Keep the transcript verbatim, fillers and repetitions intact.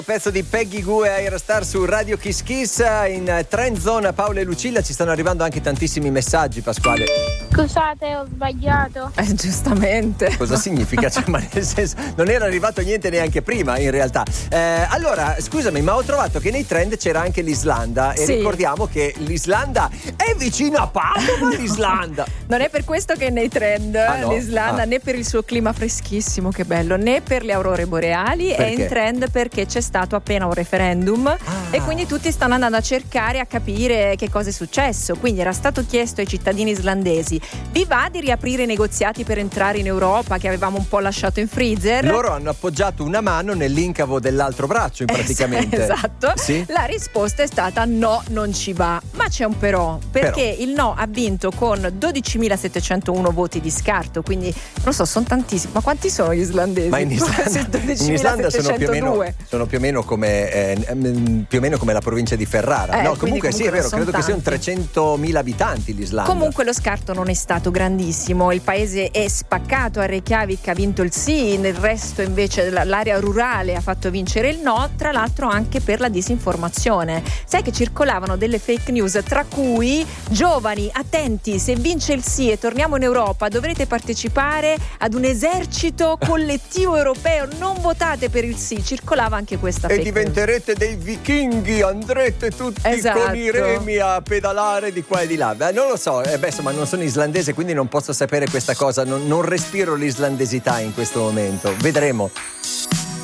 Pezzo di Peggy Gou e Aerostar su Radio Kiss Kiss. In Trend Zone Paolo e Lucilla ci stanno arrivando anche tantissimi messaggi, Pasquale. Scusate, ho sbagliato. Eh, giustamente. Cosa significa? Cioè, ma nel senso, non era arrivato niente neanche prima, in realtà. Eh, allora, scusami, ma ho trovato che nei trend c'era anche l'Islanda. E sì. ricordiamo che l'Islanda è vicino a Padova, no. l'Islanda. Non è per questo che è nei trend ah, no? l'Islanda, ah. né per il suo clima freschissimo, che bello, né per le aurore boreali. Perché? È in trend perché c'è stato appena un referendum ah. e quindi tutti stanno andando a cercare, a capire che cosa è successo. Quindi era stato chiesto ai cittadini islandesi: vi va di riaprire i negoziati per entrare in Europa che avevamo un po' lasciato in freezer? Loro hanno appoggiato una mano nell'incavo dell'altro braccio, praticamente. Esatto. Sì? La risposta è stata no, non ci va. Ma c'è un però, perché però. il no ha vinto con dodicimilasettecentouno voti di scarto, quindi non so, sono tantissimi. Ma quanti sono gli islandesi? Ma in Islanda, in Islanda sono più o meno sono più o meno come eh, più o meno come la provincia di Ferrara. Eh, no, comunque, comunque sì, è vero, credo tanti. che siano trecentomila abitanti l'Islanda. Comunque lo scarto non è stato grandissimo, il paese è spaccato, a Reykjavik ha vinto il sì, nel resto invece l'area rurale ha fatto vincere il no, tra l'altro anche per la disinformazione. Sai che circolavano delle fake news, tra cui: giovani, attenti, se vince il sì e torniamo in Europa dovrete partecipare ad un esercito collettivo europeo, non votate per il sì. Circolava anche questa fake e diventerete news. dei vichinghi, andrete tutti esatto. con i remi a pedalare di qua e di là. Beh, non lo so, eh, beh, insomma, non sono islandese, quindi non posso sapere questa cosa, non, non respiro l'islandesità in questo momento. Vedremo.